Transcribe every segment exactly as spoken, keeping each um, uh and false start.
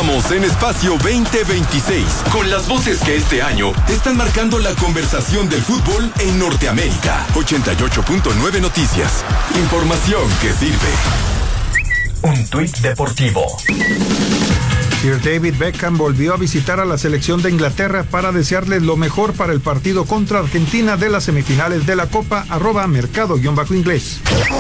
Estamos en Espacio veinte veintiséis, con las voces que este año están marcando la conversación del fútbol en Norteamérica. ochenta y ocho punto nueve Noticias. Información que sirve. Un tuit deportivo. Sir David Beckham volvió a visitar a la selección de Inglaterra para desearles lo mejor para el partido contra Argentina de las semifinales de la Copa, arroba mercado-inglés.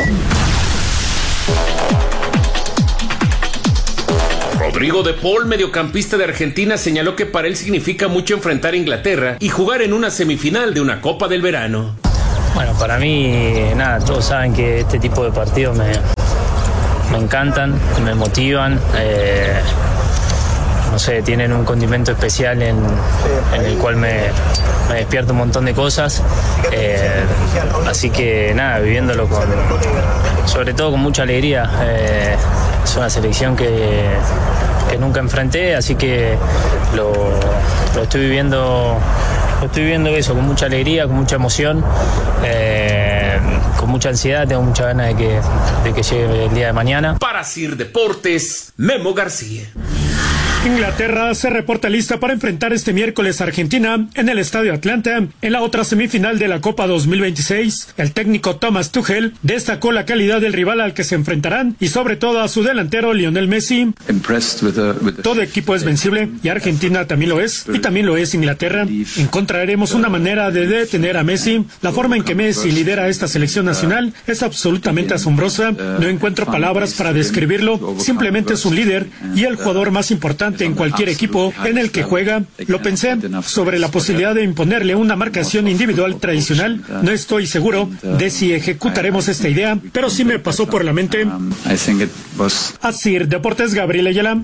Rodrigo de Paul, mediocampista de Argentina, señaló que para él significa mucho enfrentar a Inglaterra y jugar en una semifinal de una Copa del Verano. Bueno, para mí, nada, todos saben que este tipo de partidos me, me encantan, me motivan. Eh, no sé, tienen un condimento especial en, en el cual me, me despierta un montón de cosas. Eh, así que nada, viviéndolo con, sobre todo con mucha alegría. Eh, es una selección que, que nunca enfrenté, así que lo, lo estoy viviendo, lo estoy viviendo eso, con mucha alegría, con mucha emoción, eh, con mucha ansiedad, tengo mucha ganas de que, de que llegue el día de mañana. Para Sir Deportes, Memo García. Inglaterra se reporta lista para enfrentar este miércoles a Argentina en el Estadio Atlanta en la otra semifinal de la Copa dos mil veintiséis. El técnico Thomas Tuchel destacó la calidad del rival al que se enfrentarán y sobre todo a su delantero Lionel Messi. Todo equipo es vencible y Argentina también lo es, y también lo es Inglaterra. Encontraremos una manera de detener a Messi. La forma en que Messi lidera esta selección nacional es absolutamente asombrosa. No encuentro palabras para describirlo. Simplemente es un líder y el jugador más importante en cualquier equipo en el que juega. Lo pensé sobre la posibilidad de imponerle una marcación individual tradicional. No estoy seguro de si ejecutaremos esta idea, pero sí me pasó por la mente. Así, Deportes, Gabriel Ayala.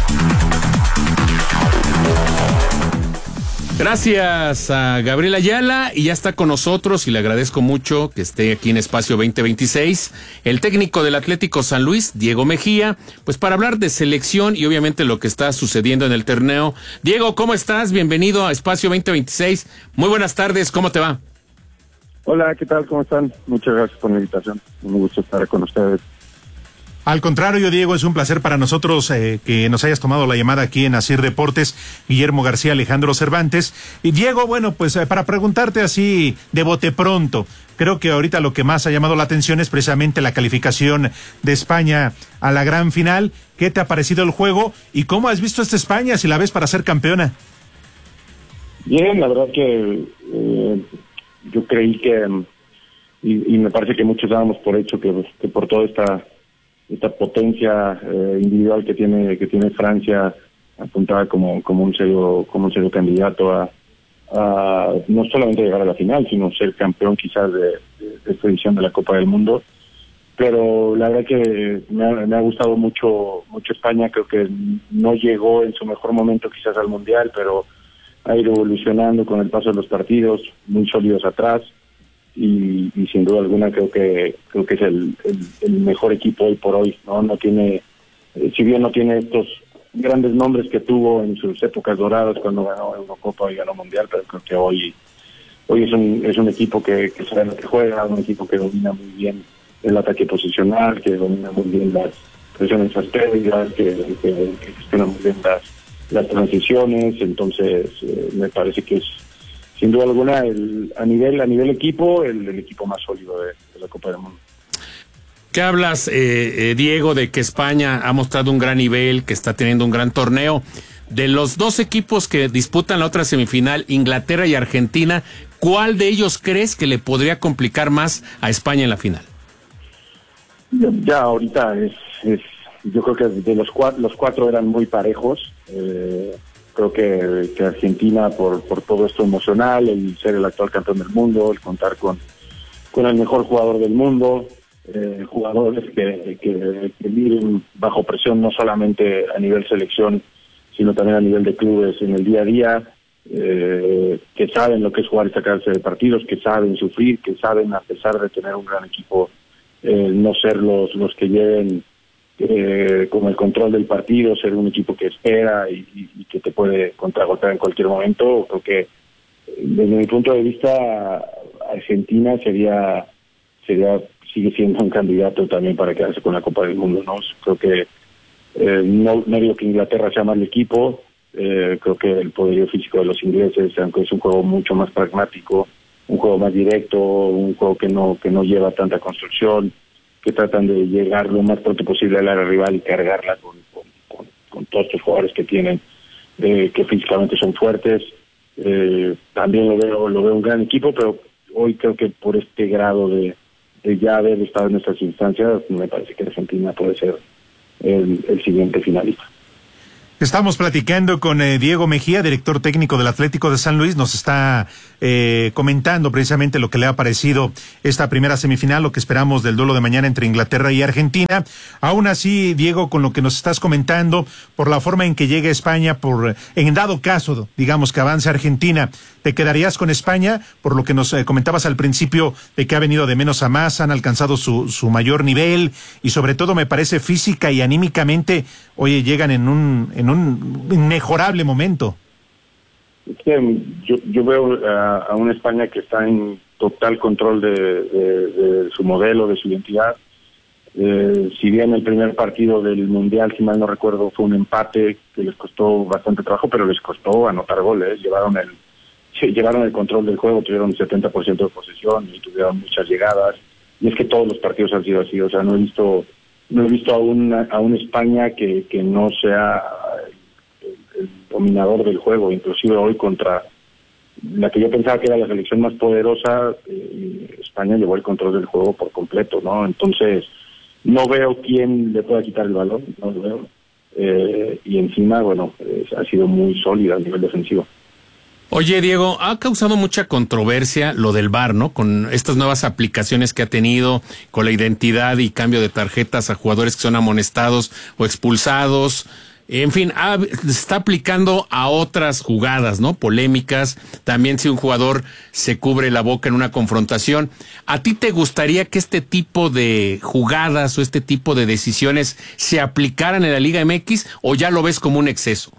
Gracias a Gabriel Ayala, y ya está con nosotros y le agradezco mucho que esté aquí en Espacio veinte veintiséis, el técnico del Atlético San Luis, Diego Mejía, pues para hablar de selección y obviamente lo que está sucediendo en el torneo. Diego, ¿cómo estás? Bienvenido a Espacio veinte veintiséis. Muy buenas tardes, ¿cómo te va? Hola, ¿qué tal? ¿Cómo están? Muchas gracias por la invitación. Me gusta estar con ustedes. Al contrario, Diego, es un placer para nosotros eh, que nos hayas tomado la llamada aquí en Asir Deportes. Guillermo García, Alejandro Cervantes. Y Diego, bueno, pues eh, para preguntarte así de bote pronto, creo que ahorita lo que más ha llamado la atención es precisamente la calificación de España a la gran final. ¿Qué te ha parecido el juego y cómo has visto esta España, si la ves para ser campeona? Bien, la verdad que eh, yo creí que, y, y me parece que muchos dábamos por hecho que, que por toda esta esta potencia eh, individual que tiene que tiene Francia, apuntada como como un serio como un serio candidato a, a no solamente llegar a la final, sino ser campeón quizás de, de, de esta edición de la Copa del Mundo. Pero la verdad que me ha, me ha gustado mucho mucho España. Creo que no llegó en su mejor momento quizás al Mundial, pero ha ido evolucionando con el paso de los partidos, muy sólidos atrás. Y, y sin duda alguna creo que creo que es el, el, el mejor equipo hoy por hoy, no no tiene eh, si bien no tiene estos grandes nombres que tuvo en sus épocas doradas cuando ganó Eurocopa y ganó Mundial, pero creo que hoy hoy es un es un equipo que, que sabe lo que juega, un equipo que domina muy bien el ataque posicional, que domina muy bien las presiones astéricas, que, que, que gestiona muy bien las las transiciones. Entonces eh, me parece que es sin duda alguna, el, a nivel a nivel equipo, el, el equipo más sólido de, de la Copa del Mundo. ¿Qué hablas, eh, eh, Diego, de que España ha mostrado un gran nivel, que está teniendo un gran torneo? De los dos equipos que disputan la otra semifinal, Inglaterra y Argentina, ¿cuál de ellos crees que le podría complicar más a España en la final? Ya ahorita es, es yo creo que de los cuatro, los cuatro eran muy parejos. Eh, Creo que, que Argentina, por por todo esto emocional, el ser el actual campeón del mundo, el contar con con el mejor jugador del mundo, eh, jugadores que, que, que viven bajo presión no solamente a nivel selección, sino también a nivel de clubes en el día a día, eh, que saben lo que es jugar y sacarse de partidos, que saben sufrir, que saben, a pesar de tener un gran equipo, eh, no ser los, los que lleven Eh, con el control del partido, ser un equipo que espera y, y, y que te puede contragolpear en cualquier momento. Creo que desde mi punto de vista Argentina sería sería sigue siendo un candidato también para quedarse con la Copa del Mundo, ¿no? Creo que Eh, no, no digo que Inglaterra sea mal equipo, eh, creo que el poderío físico de los ingleses, aunque es un juego mucho más pragmático, un juego más directo, un juego que no que no lleva tanta construcción, que tratan de llegar lo más pronto posible al área rival y cargarla con, con, con, con todos estos jugadores que tienen, eh, que físicamente son fuertes. Eh, también lo veo lo veo un gran equipo, pero hoy creo que por este grado de, de ya haber estado en estas instancias, me parece que Argentina puede ser el, el siguiente finalista. Estamos platicando con eh, Diego Mejía, director técnico del Atlético de San Luis. Nos está eh, comentando precisamente lo que le ha parecido esta primera semifinal, lo que esperamos del duelo de mañana entre Inglaterra y Argentina. Aún así, Diego, con lo que nos estás comentando, por la forma en que llegue España, por en dado caso, digamos, que avance Argentina, ¿te quedarías con España? Por lo que nos eh, comentabas al principio de que ha venido de menos a más, han alcanzado su, su mayor nivel y sobre todo me parece física y anímicamente, oye, llegan en un... en un inmejorable momento. Es que yo, yo veo a, a una España que está en total control de, de, de su modelo, de su identidad. Eh, si bien el primer partido del Mundial, si mal no recuerdo, fue un empate que les costó bastante trabajo, pero les costó anotar goles. Llevaron el llevaron el control del juego, tuvieron setenta por ciento de posesión y tuvieron muchas llegadas. Y es que todos los partidos han sido así. O sea, no he visto no he visto a una, a una España que, que no sea el, el dominador del juego. Inclusive hoy contra la que yo pensaba que era la selección más poderosa, eh, España llevó el control del juego por completo, ¿no? Entonces no veo quién le pueda quitar el balón, no lo veo. Eh, y encima, bueno, eh, ha sido muy sólida a nivel defensivo. Oye, Diego, ha causado mucha controversia lo del V A R, ¿no? Con estas nuevas aplicaciones que ha tenido, con la identidad y cambio de tarjetas a jugadores que son amonestados o expulsados. En fin, ha, se está aplicando a otras jugadas, ¿no? Polémicas. También si un jugador se cubre la boca en una confrontación. ¿A ti te gustaría que este tipo de jugadas o este tipo de decisiones se aplicaran en la Liga M X o ya lo ves como un exceso?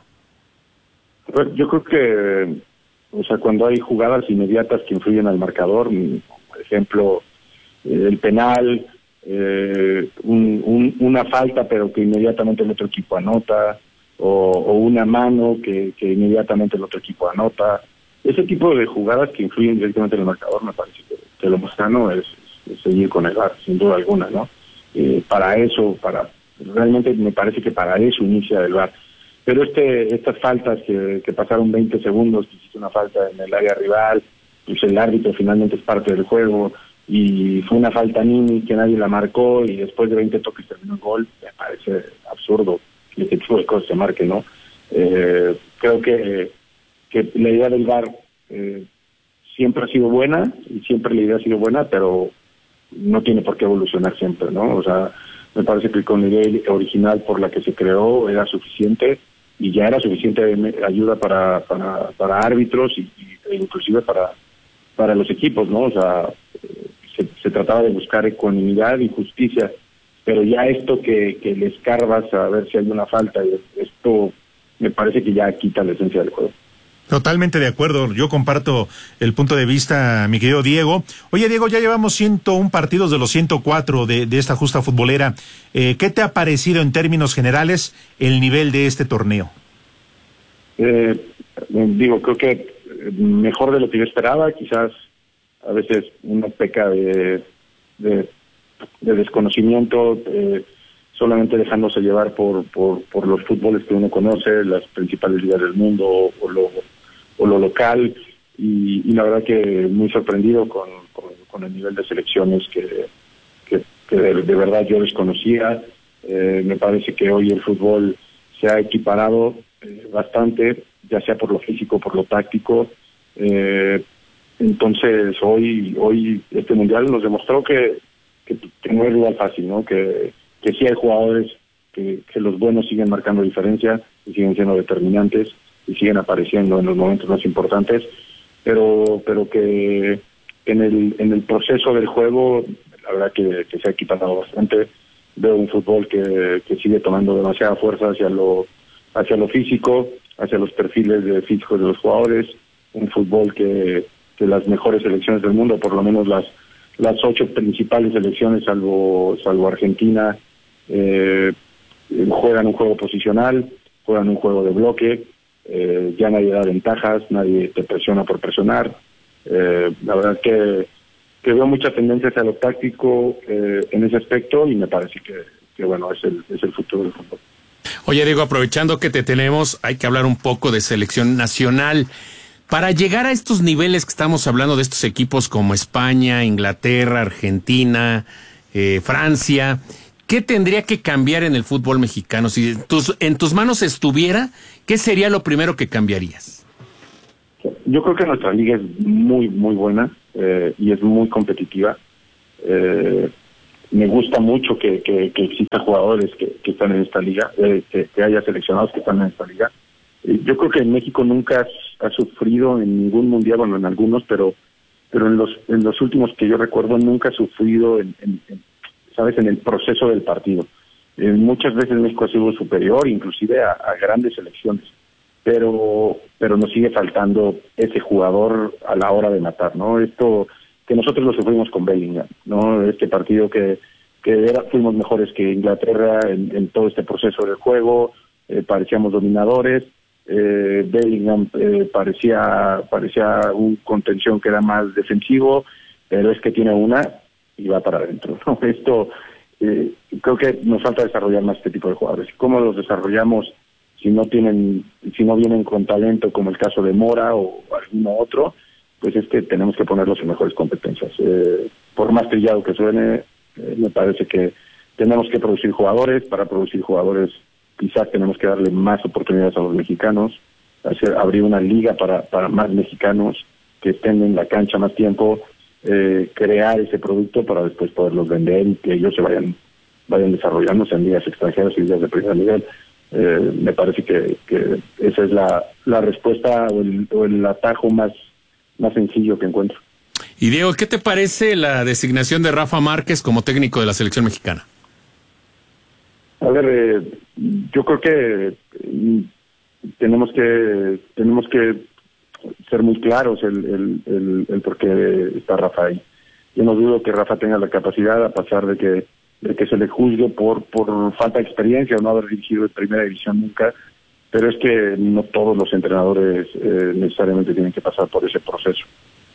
Yo creo que... O sea, cuando hay jugadas inmediatas que influyen al marcador, por ejemplo, eh, el penal, eh, un, un, una falta pero que inmediatamente el otro equipo anota, o, o una mano que, que inmediatamente el otro equipo anota. Ese tipo de jugadas que influyen directamente en el marcador, me parece que, que lo más sano es, es seguir con el V A R, sin duda alguna, ¿no? Eh, para eso, para realmente me parece que para eso inicia el V A R. Pero este estas faltas que, que pasaron veinte segundos, que hiciste una falta en el área rival, pues el árbitro finalmente es parte del juego, y fue una falta Nini que nadie la marcó, y después de veinte toques terminó el gol, me parece absurdo que este tipo de cosas se marquen, ¿no? Eh, creo que, que la idea del V A R eh, siempre ha sido buena, y siempre la idea ha sido buena, pero no tiene por qué evolucionar siempre, ¿no? O sea, me parece que con la idea original por la que se creó era suficiente, y ya era suficiente ayuda para para, para árbitros y, y e inclusive para para los equipos, ¿no? O sea, se, se trataba de buscar ecuanimidad y justicia, pero ya esto que, que le escarbas a ver si hay una falta, esto me parece que ya quita la esencia del juego. Totalmente de acuerdo, yo comparto el punto de vista, mi querido Diego. Oye, Diego, ya llevamos ciento uno partidos de los ciento cuatro de, de esta justa futbolera. Eh, ¿Qué te ha parecido en términos generales el nivel de este torneo? Eh, digo, creo que mejor de lo que yo esperaba. Quizás a veces uno peca de, de, de desconocimiento, eh, solamente dejándose llevar por, por, por los fútboles que uno conoce, las principales ligas del mundo o, o lo o lo local, y, y la verdad que muy sorprendido con, con, con el nivel de selecciones que, que, que de, de verdad yo desconocía. Eh, me parece que hoy el fútbol se ha equiparado eh, bastante, ya sea por lo físico, por lo táctico. Eh, entonces hoy hoy este mundial nos demostró que, que, que no es rival fácil, ¿no? Que, que sí hay jugadores que, que los buenos siguen marcando diferencia y siguen siendo determinantes y siguen apareciendo en los momentos más importantes, pero pero que en el en el proceso del juego la verdad que, que se ha equiparado bastante. Veo un fútbol que, que sigue tomando demasiada fuerza hacia lo hacia lo físico, hacia los perfiles de físicos de los jugadores, un fútbol que, que las mejores selecciones del mundo, por lo menos las las ocho principales selecciones salvo salvo Argentina, eh, eh, juegan un juego posicional, juegan un juego de bloque, eh, ya nadie da ventajas, nadie te presiona por presionar. Eh, la verdad que, que veo mucha tendencia hacia lo táctico eh, en ese aspecto y me parece que, que bueno, es el, es el futuro del fútbol. Oye, Diego, aprovechando que te tenemos, hay que hablar un poco de selección nacional. Para llegar a estos niveles que estamos hablando de estos equipos como España, Inglaterra, Argentina, eh, Francia, ¿qué tendría que cambiar en el fútbol mexicano? Si en tus, en tus manos estuviera, ¿qué sería lo primero que cambiarías? Yo creo que nuestra liga es muy, muy buena eh, y es muy competitiva. Eh, me gusta mucho que, que, que existan jugadores que, que están en esta liga, eh, que, que haya seleccionados que están en esta liga. Eh, yo creo que en México nunca ha, ha sufrido en ningún mundial, bueno, en algunos, pero pero en los en los últimos que yo recuerdo nunca ha sufrido, en, en, en, ¿sabes?, en el proceso del partido. Eh, muchas veces México ha sido superior, inclusive a, a grandes selecciones, pero pero nos sigue faltando ese jugador a la hora de matar, ¿no? Esto que nosotros lo sufrimos con Bellingham, ¿no? Este partido que que era, fuimos mejores que Inglaterra en, en todo este proceso del juego, eh, parecíamos dominadores, eh, Bellingham eh, parecía parecía un contención que era más defensivo, pero es que tiene una y va para adentro, ¿no? Esto eh, creo que nos falta desarrollar más este tipo de jugadores. ¿Cómo los desarrollamos si no tienen, si no vienen con talento como el caso de Mora o alguno otro? Pues es que tenemos que ponerlos en mejores competencias. Eh, por más trillado que suene, eh, me parece que tenemos que producir jugadores. Para producir jugadores quizás tenemos que darle más oportunidades a los mexicanos, hacer, abrir una liga para, para más mexicanos que estén en la cancha más tiempo, eh, crear ese producto para después poderlos vender y que ellos se vayan vayan desarrollándose en ligas extranjeras y ligas de primer nivel. Eh, me parece que, que esa es la, la respuesta o el, o el atajo más más sencillo que encuentro. Y Diego, ¿qué te parece la designación de Rafa Márquez como técnico de la selección mexicana? A ver, eh, yo creo que eh, tenemos que tenemos que ser muy claros el, el, el, el por qué está Rafa ahí. Yo no dudo que Rafa tenga la capacidad, a pesar de que de que se le juzgue por por falta de experiencia o no haber dirigido en primera división nunca, pero es que no todos los entrenadores eh, necesariamente tienen que pasar por ese proceso.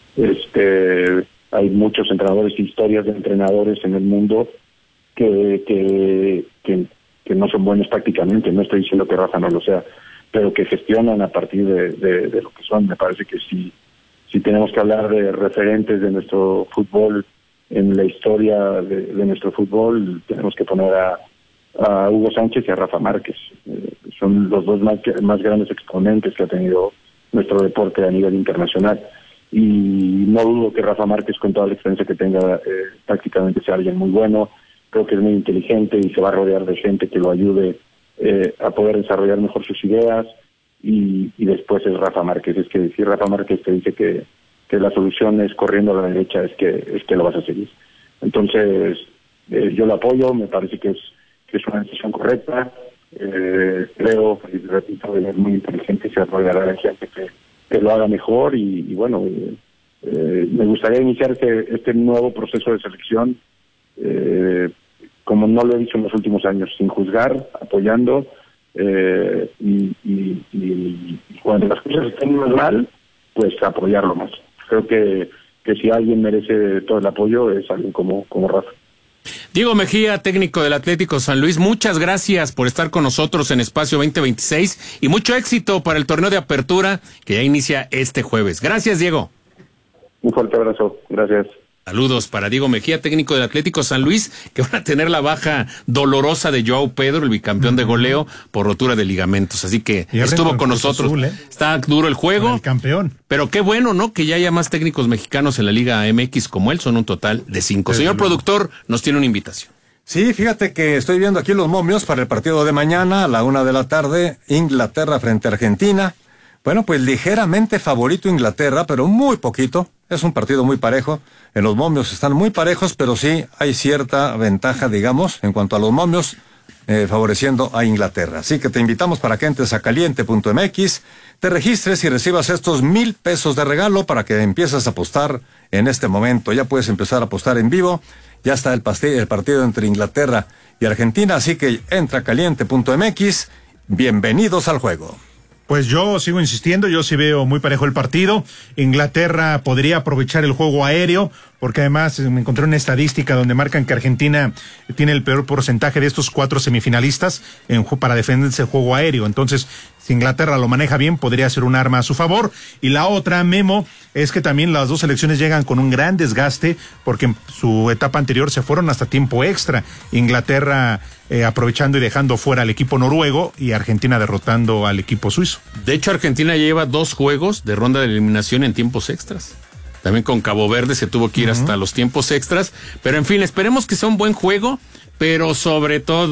Este, hay muchos entrenadores, historias de entrenadores en el mundo que que, que que no son buenos prácticamente. No estoy diciendo que Rafa no lo sea, pero que gestionan a partir de, de, de lo que son. Me parece que si si tenemos que hablar de referentes de nuestro fútbol en la historia de, de nuestro fútbol, tenemos que poner a a Hugo Sánchez y a Rafa Márquez. Eh, son los dos más, más grandes exponentes que ha tenido nuestro deporte a nivel internacional. Y no dudo que Rafa Márquez, con toda la experiencia que tenga, eh, prácticamente sea alguien muy bueno. Creo que es muy inteligente y se va a rodear de gente que lo ayude eh, a poder desarrollar mejor sus ideas. Y, y después es Rafa Márquez. Es que si Rafa Márquez te dice que, que la solución es corriendo a la derecha, es que es que lo vas a seguir. Entonces, eh, yo lo apoyo, me parece que es que es una decisión correcta. Eh, creo, y repito, él es muy inteligente y se rodeará de gente que, que lo haga mejor. Y, y bueno, eh, eh, me gustaría iniciar este, este nuevo proceso de selección, eh, como no lo he dicho en los últimos años, sin juzgar, apoyando, eh, y, y, y, y cuando las cosas estén mal, pues apoyarlo más. Creo que, que si alguien merece todo el apoyo es alguien como, como Rafa. Diego Mejía, técnico del Atlético San Luis, muchas gracias por estar con nosotros en Espacio veinte veintiséis y mucho éxito para el torneo de apertura que ya inicia este jueves. Gracias, Diego. Un fuerte abrazo. Gracias. Saludos para Diego Mejía, técnico del Atlético San Luis, que van a tener la baja dolorosa de Joao Pedro, el bicampeón de goleo, por rotura de ligamentos. Así que estuvo con nosotros. Azul, ¿eh? Está duro el juego. El campeón. Pero qué bueno, ¿no? Que ya haya más técnicos mexicanos en la Liga M X como él. Son un total de cinco. Desde Señor luego. Productor, nos tiene una invitación. Sí, fíjate que estoy viendo aquí los momios para el partido de mañana a la una de la tarde. Inglaterra frente a Argentina. Bueno, pues ligeramente favorito Inglaterra, pero muy poquito. Es un partido muy parejo. En los momios están muy parejos, pero sí hay cierta ventaja, digamos, en cuanto a los momios, eh, favoreciendo a Inglaterra. Así que te invitamos para que entres a caliente punto m x, te registres y recibas estos mil pesos de regalo para que empieces a apostar en este momento. Ya puedes empezar a apostar en vivo Ya está el, pasti- el partido entre Inglaterra y Argentina, así que entra caliente punto m x. Bienvenidos al juego. Pues yo sigo insistiendo, yo sí veo muy parejo el partido. Inglaterra podría aprovechar el juego aéreo, porque además me encontré una estadística donde marcan que Argentina tiene el peor porcentaje de estos cuatro semifinalistas en, para defenderse el juego aéreo. Entonces, si Inglaterra lo maneja bien, podría ser un arma a su favor. Y la otra, Memo, es que también las dos selecciones llegan con un gran desgaste, porque en su etapa anterior se fueron hasta tiempo extra. Inglaterra eh, aprovechando y dejando fuera al equipo noruego, y Argentina derrotando al equipo suizo. De hecho, Argentina lleva dos juegos de ronda de eliminación en tiempos extras. También con Cabo Verde se tuvo que ir uh-huh. hasta los tiempos extras. Pero en fin, esperemos que sea un buen juego, pero sobre todo